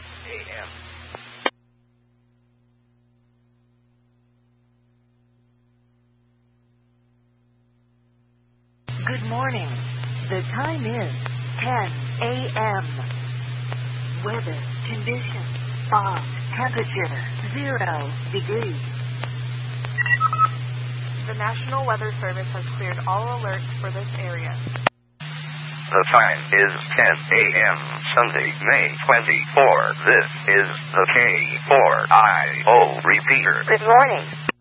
a.m. Good morning. The time is 10 a.m. Weather conditions. Fog. Temperature 0 degrees. The National Weather Service has cleared all alerts for this area. The time is 10 a.m. Sunday, May 24. This is the K4IO repeater. Good morning.